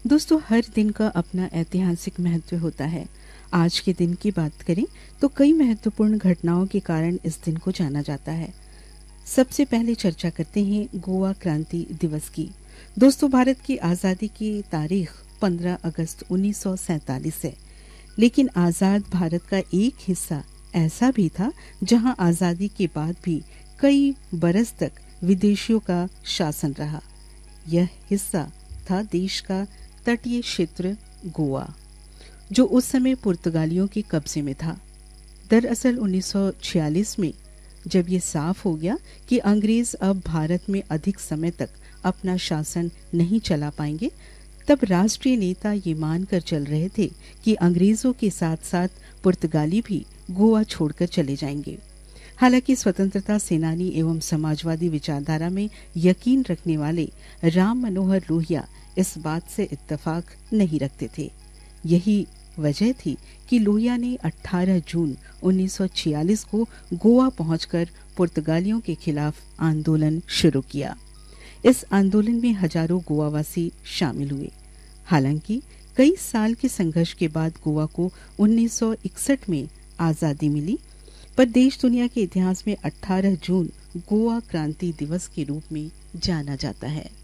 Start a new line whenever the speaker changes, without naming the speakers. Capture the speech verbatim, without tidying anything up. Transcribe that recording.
दोस्तों, हर दिन का अपना ऐतिहासिक महत्व होता है। आज के दिन की बात करें तो कई महत्वपूर्ण घटनाओं के कारण इस दिन को जाना जाता है। सबसे पहले चर्चा करते हैं गोवा क्रांति दिवस की। दोस्तों, भारत की आज़ादी की तारीख पंद्रह अगस्त उन्नीस सौ सैंतालीस है, लेकिन आज़ाद भारत का एक हिस्सा ऐसा भी था जहां आज़ादी के बाद भी कई बरस तक विदेशियों का शासन रहा। यह हिस्सा था देश का तटीय क्षेत्र गोवा, जो उस समय पुर्तगालियों के कब्जे में था। दरअसल उन्नीस सौ छियालीस में जब ये साफ हो गया कि अंग्रेज अब भारत में अधिक समय तक अपना शासन नहीं चला पाएंगे, तब राष्ट्रीय नेता ये मानकर चल रहे थे कि अंग्रेजों के साथ साथ पुर्तगाली भी गोवा छोड़कर चले जाएंगे। हालांकि स्वतंत्रता सेनानी एवं समाजवादी विचारधारा में यकीन रखने वाले राम मनोहर लोहिया इस बात से इत्तेफाक नहीं रखते थे। यही वजह थी कि लोहिया ने अठारह जून उन्नीस सौ छियालीस को गोवा पहुंचकर पुर्तगालियों के खिलाफ आंदोलन शुरू किया। इस आंदोलन में हजारों गोवावासी शामिल हुए। हालांकि कई साल के संघर्ष के बाद गोवा को उन्नीस सौ इकसठ में आजादी मिली, पर देश दुनिया के इतिहास में अठारह जून गोवा क्रांति दिवस के रूप में जाना जाता है।